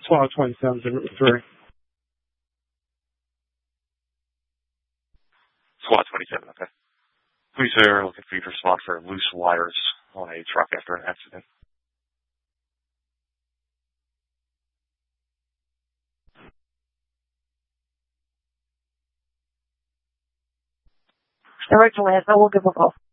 SWAT 27 to Route 3. SWAT 27, okay. Police are looking for you to respond for loose wires on a truck after an accident. All right, Lance, I will give a call.